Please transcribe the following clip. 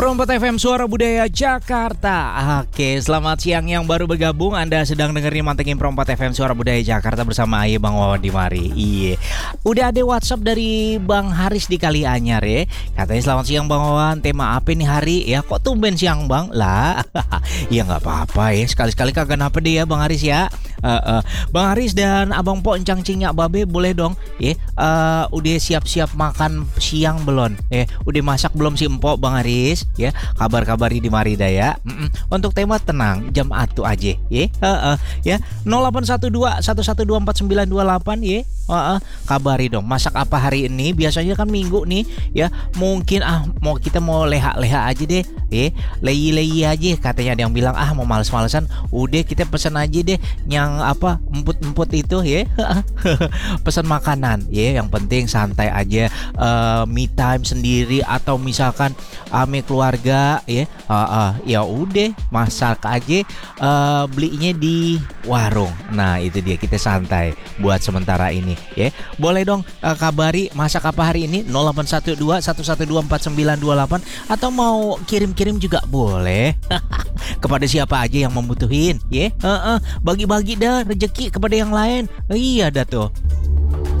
Perompak FM Suara Budaya Jakarta. Oke, selamat siang yang baru bergabung. Anda sedang dengerin Mantengin Perompak FM Suara Budaya Jakarta bersama Aye Bang Wawan di mari. Iya. Udah ada WhatsApp dari Bang Haris di Kalianyar ya. Katanya selamat siang Bang Wawan. Tema apa nih hari? Ya kok tumben siang Bang? Lah. Ya nggak apa-apa ya. Sekali-sekali kagak apa deh ya Bang Haris ya. Bang Haris dan Abang Po Encang Cinyak Babe boleh dong ya. Udah siap-siap makan siang belum? Udah masak belum si Empok Bang Haris? Ya, kabar-kabari di mari daya. Untuk tema tenang, jam atu aja, ya. Ya, 081211249928 ya. Kabari dong, masak apa hari ini? Biasanya kan minggu nih, ya. Mungkin kita mau leha-leha aja deh, ya. Leyi-leyi aja katanya ada yang bilang mau males-malesan. Udah kita pesan aja deh yang emput-emput itu ya. Pesan makanan, ya. Yang penting santai aja, me time sendiri atau misalkan ame keluarga ya. Ya udah masak aja, belinya di warung. Nah itu dia, kita santai buat sementara ini ya. Boleh dong kabari masak apa hari ini 081211249928 atau mau kirim-kirim juga boleh. Kepada siapa aja yang membutuhin ya. Bagi-bagi dah rezeki kepada yang lain. Iya dah tuh.